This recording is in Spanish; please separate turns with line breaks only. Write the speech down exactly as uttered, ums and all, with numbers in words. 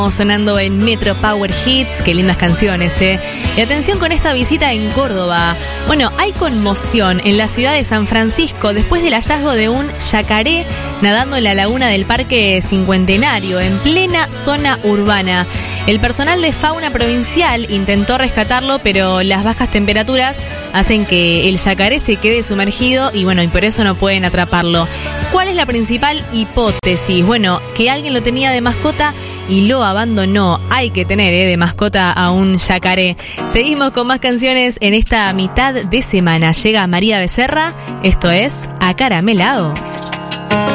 Sonando en Metro Power Hits, qué lindas canciones, ¿eh? Y atención con esta visita en Córdoba. Bueno, hay conmoción en la ciudad de San Francisco después del hallazgo de un yacaré nadando en la laguna del Parque Cincuentenario, en plena zona urbana. El personal de fauna provincial intentó rescatarlo, pero las bajas temperaturas hacen que el yacaré se quede sumergido y bueno, y por eso no pueden atraparlo. ¿Cuál es la principal hipótesis? Bueno, que alguien lo tenía de mascota y lo abandonó. Hay que tener eh, de mascota a un yacaré. Seguimos con más canciones en esta mitad de semana. Llega María Becerra. Esto es Acaramelao.